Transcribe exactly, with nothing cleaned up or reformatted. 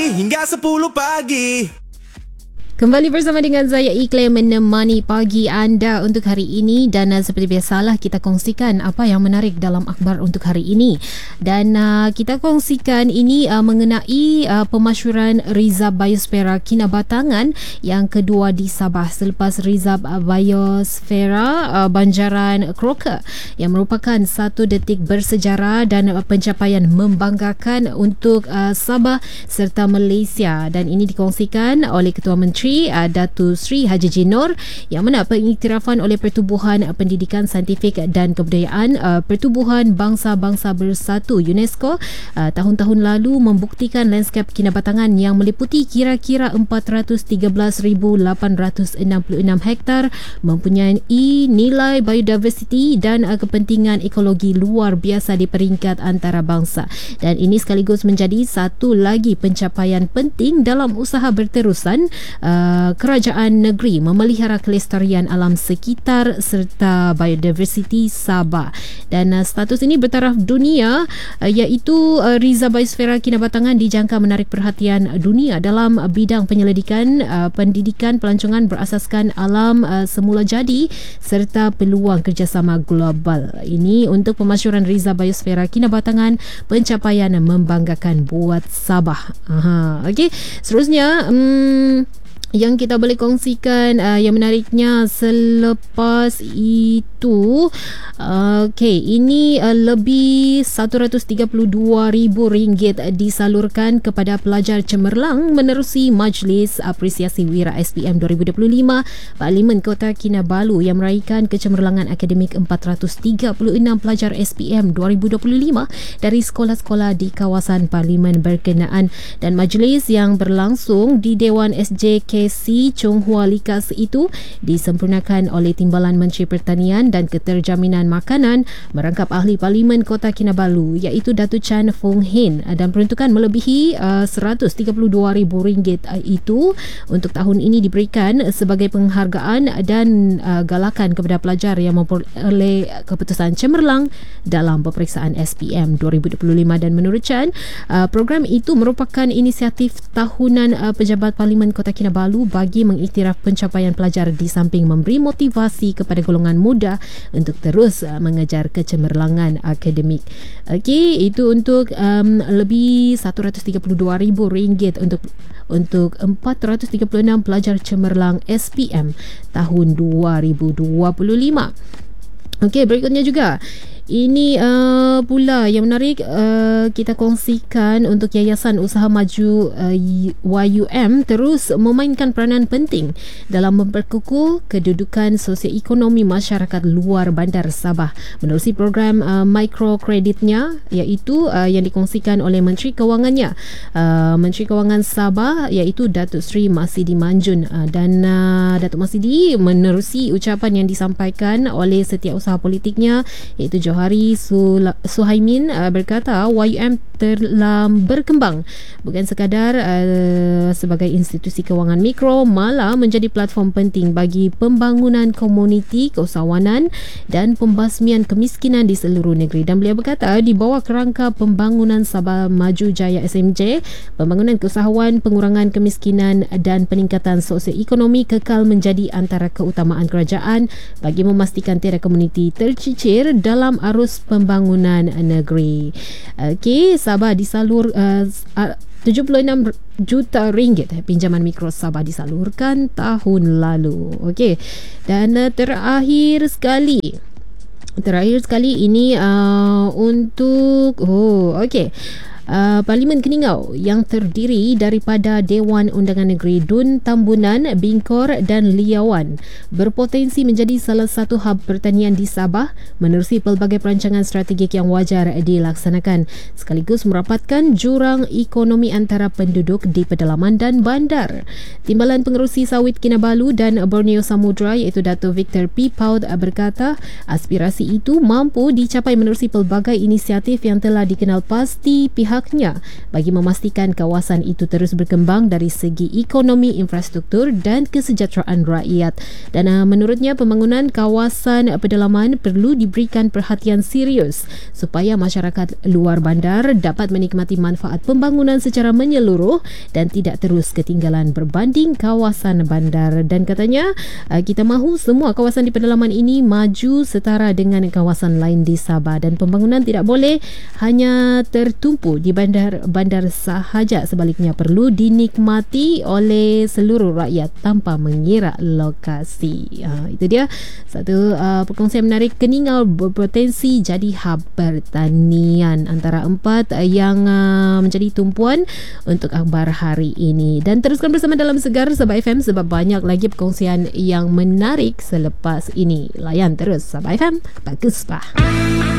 Hingga sepuluh pagi. Kembali bersama dengan saya Iklim menemani pagi anda untuk hari ini, dan uh, seperti biasalah kita kongsikan apa yang menarik dalam akhbar untuk hari ini. Dan uh, kita kongsikan ini uh, mengenai uh, pemasyuran Rizab Biosfera Kinabatangan yang kedua di Sabah selepas Rizab Biosfera uh, Banjaran Crocker yang merupakan satu detik bersejarah dan uh, pencapaian membanggakan untuk uh, Sabah serta Malaysia, dan ini dikongsikan oleh Ketua Menteri Datuk Sri Haji Jinor yang mana pengiktirafan oleh Pertubuhan Pendidikan Saintifik dan Kebudayaan Pertubuhan Bangsa-Bangsa Bersatu UNESCO tahun-tahun lalu membuktikan lanskap kinabatangan yang meliputi kira-kira empat ratus tiga belas ribu lapan ratus enam puluh enam hektar mempunyai nilai biodiversiti dan kepentingan ekologi luar biasa di peringkat antarabangsa, dan ini sekaligus menjadi satu lagi pencapaian penting dalam usaha berterusan uh, kerajaan negeri memelihara kelestarian alam sekitar serta biodiversiti Sabah. Dan uh, status ini bertaraf dunia, uh, iaitu uh, Rizab Biosfera Kinabatangan dijangka menarik perhatian dunia dalam bidang penyelidikan, uh, pendidikan, pelancongan berasaskan alam uh, semula jadi serta peluang kerjasama global. Ini untuk pemasyuran Rizab Biosfera Kinabatangan, pencapaian membanggakan buat Sabah. Aha, okey. Seterusnya, um, yang kita boleh kongsikan uh, yang menariknya selepas itu, uh, okay, ini uh, lebih satu ratus tiga puluh dua ribu ringgit disalurkan kepada pelajar cemerlang menerusi Majlis Apresiasi Wira S P M dua ribu dua puluh lima Parlimen Kota Kinabalu yang meraihkan kecemerlangan akademik empat ratus tiga puluh enam pelajar S P M dua ribu dua puluh lima dari sekolah-sekolah di kawasan Parlimen berkenaan, dan majlis yang berlangsung di Dewan S J K C Chong Hua Likas itu disempurnakan oleh Timbalan Menteri Pertanian dan Keterjaminan Makanan merangkap ahli Parlimen Kota Kinabalu iaitu Datuk Chan Fong Hin, dan peruntukan melebihi uh, seratus tiga puluh dua ribu ringgit uh, itu untuk tahun ini diberikan sebagai penghargaan dan uh, galakan kepada pelajar yang memperoleh keputusan cemerlang dalam peperiksaan S P M dua ribu dua puluh lima. Dan menurut Chan, uh, program itu merupakan inisiatif tahunan uh, Pejabat Parlimen Kota Kinabalu bagi mengiktiraf pencapaian pelajar di samping memberi motivasi kepada golongan muda untuk terus uh, mengejar kecemerlangan akademik. Okey, itu untuk um, lebih satu ratus tiga puluh dua ribu ringgit untuk untuk empat ratus tiga puluh enam pelajar cemerlang S P M tahun dua ribu dua puluh lima. Okey, berikutnya juga ini uh, pula yang menarik, uh, kita kongsikan untuk Yayasan Usaha Maju uh, Y U M terus memainkan peranan penting dalam memperkukuh kedudukan sosioekonomi masyarakat luar bandar Sabah menerusi program uh, mikrokreditnya, iaitu uh, yang dikongsikan oleh Menteri Kewangannya, uh, Menteri Kewangan Sabah, iaitu Datuk Seri Masidi Manjun, uh, dan uh, Datuk Masidi menerusi ucapan yang disampaikan oleh setiausaha politiknya iaitu Johari Suhaimin, uh, berkata Y U M telah berkembang bukan sekadar uh, sebagai institusi kewangan mikro, malah menjadi platform penting bagi pembangunan komuniti, keusahawanan dan pembasmian kemiskinan di seluruh negeri. Dan beliau berkata di bawah kerangka pembangunan Sabah Maju Jaya S M J, pembangunan keusahawan, pengurangan kemiskinan dan peningkatan sosioekonomi kekal menjadi antara keutamaan kerajaan bagi memastikan tiada komuniti tercicir dalam arus pembangunan negeri. Okey, Sabah disalur uh, tujuh puluh enam juta ringgit pinjaman mikro Sabah disalurkan tahun lalu. Okey, dan uh, terakhir sekali terakhir sekali ini uh, untuk oh okey Uh, Parlimen Keningau yang terdiri daripada Dewan Undangan Negeri Dun, Tambunan, Bingkor dan Liawan berpotensi menjadi salah satu hub pertanian di Sabah menerusi pelbagai perancangan strategik yang wajar dilaksanakan, sekaligus merapatkan jurang ekonomi antara penduduk di pedalaman dan bandar. Timbalan Pengerusi Sawit Kinabalu dan Borneo Samudra iaitu Dato' Victor P. Paud berkata aspirasi itu mampu dicapai menerusi pelbagai inisiatif yang telah dikenal pasti pihak hendaknya bagi memastikan kawasan itu terus berkembang dari segi ekonomi, infrastruktur dan kesejahteraan rakyat. Dan uh, menurutnya pembangunan kawasan pedalaman perlu diberikan perhatian serius supaya masyarakat luar bandar dapat menikmati manfaat pembangunan secara menyeluruh dan tidak terus ketinggalan berbanding kawasan bandar. Dan katanya uh, kita mahu semua kawasan di pedalaman ini maju setara dengan kawasan lain di Sabah, dan pembangunan tidak boleh hanya tertumpu di bandar-bandar sahaja, sebaliknya perlu dinikmati oleh seluruh rakyat tanpa mengira lokasi. Uh, itu dia satu uh, perkongsian menarik. Keningau berpotensi jadi hub pertanian, antara empat uh, yang uh, menjadi tumpuan untuk akhbar hari ini. Dan teruskan bersama dalam Segar Sabah F M sebab banyak lagi perkongsian yang menarik selepas ini. Layan terus Sabah F M, bagus bah.